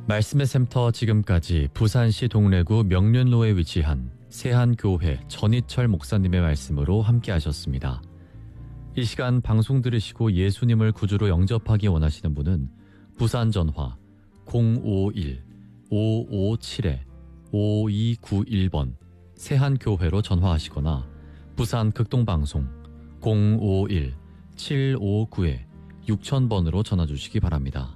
말씀의 샘터 지금까지 부산시 동래구 명륜로에 위치한 세한교회 전희철 목사님의 말씀으로 함께 하셨습니다. 이 시간 방송 들으시고 예수님을 구주로 영접하기 원하시는 분은 부산 전화 051-557-5291번 세한교회로 전화하시거나 부산 극동방송 051-759-6000번으로 전화 주시기 바랍니다.